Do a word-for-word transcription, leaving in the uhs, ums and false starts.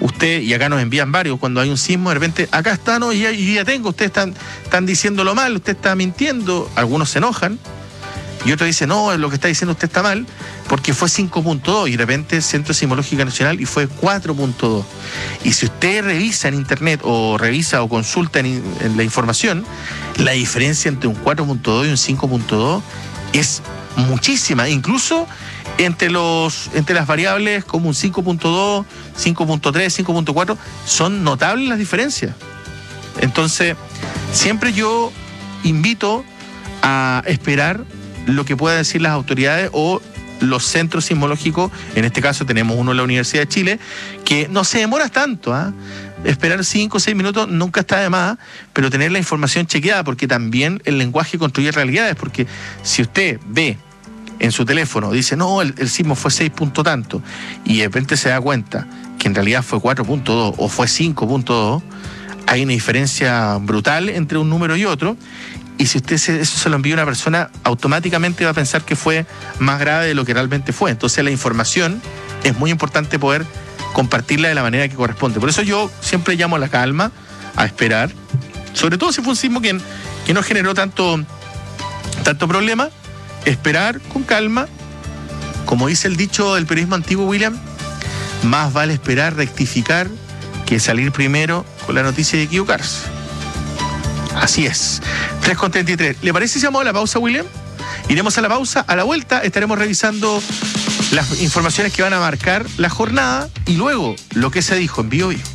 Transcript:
usted, y acá nos envían varios, cuando hay un sismo, de repente, acá está, no, y ya, y ya tengo, ustedes están, están diciéndolo mal, usted está mintiendo, algunos se enojan, y otros dicen, no, lo que está diciendo usted está mal, porque fue cinco punto dos, y de repente Centro Sismológico Nacional, y fue cuatro punto dos. Y si usted revisa en internet, o revisa o consulta en, en la información, la diferencia entre un cuatro punto dos y un cinco punto dos es muchísima, incluso entre los entre las variables como un cinco punto dos, cinco punto tres, cinco punto cuatro, son notables las diferencias. Entonces, siempre yo invito a esperar lo que puedan decir las autoridades o los centros sismológicos. En este caso tenemos uno en la Universidad de Chile, que no se demora tanto, ¿eh? Esperar cinco o seis minutos nunca está de más, pero tener la información chequeada, porque también el lenguaje construye realidades, porque si usted ve en su teléfono, dice, no, el, el sismo fue seis punto tanto, y de repente se da cuenta que en realidad fue cuatro punto dos o fue cinco punto dos, hay una diferencia brutal entre un número y otro, y si usted se, eso se lo envía a una persona, automáticamente va a pensar que fue más grave de lo que realmente fue. Entonces la información es muy importante poder compartirla de la manera que corresponde. Por eso yo siempre llamo a la calma, a esperar, sobre todo si fue un sismo que, que no generó tanto, tanto problema, esperar con calma. Como dice el dicho del periodismo antiguo, William, más vale esperar, rectificar, que salir primero con la noticia de equivocarse. Así es. tres con treinta y tres. ¿Le parece si vamos a la pausa, William? Iremos a la pausa. A la vuelta estaremos revisando las informaciones que van a marcar la jornada y luego lo que se dijo en Bio Bio.